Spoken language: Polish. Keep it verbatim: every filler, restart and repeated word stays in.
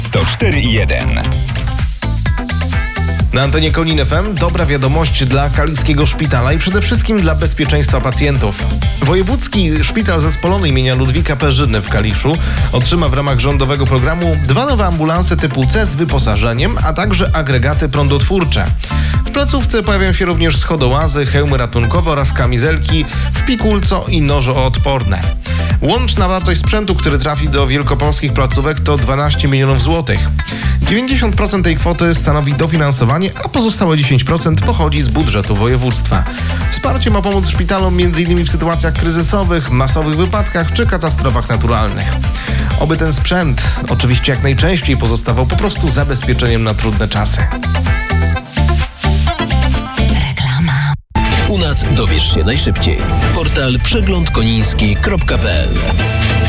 sto cztery i jeden. Na antenie Konin F M dobra wiadomość dla Kaliskiego Szpitala i przede wszystkim dla bezpieczeństwa pacjentów. Wojewódzki Szpital Zespolony imienia Ludwika Perzyny w Kaliszu otrzyma w ramach rządowego programu dwa nowe ambulanse typu C z wyposażeniem, a także agregaty prądotwórcze. W placówce pojawią się również schodołazy, hełmy ratunkowe oraz kamizelki, szpikulco i nożoodporne. Łączna wartość sprzętu, który trafi do wielkopolskich placówek, to dwanaście milionów złotych. dziewięćdziesiąt procent tej kwoty stanowi dofinansowanie, a pozostałe dziesięć procent pochodzi z budżetu województwa. Wsparcie ma pomóc szpitalom m.in. w sytuacjach kryzysowych, masowych wypadkach czy katastrofach naturalnych. Oby ten sprzęt oczywiście jak najczęściej pozostawał po prostu zabezpieczeniem na trudne czasy. U nas dowiesz się najszybciej. Portal przegląd koniński kropka p l.